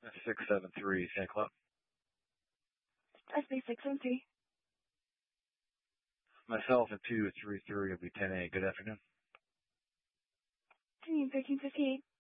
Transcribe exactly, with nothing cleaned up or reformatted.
six seven three, Saint Club. S B six seven three. Myself and two three three will be ten A. Good afternoon. thirteen fifty-eight.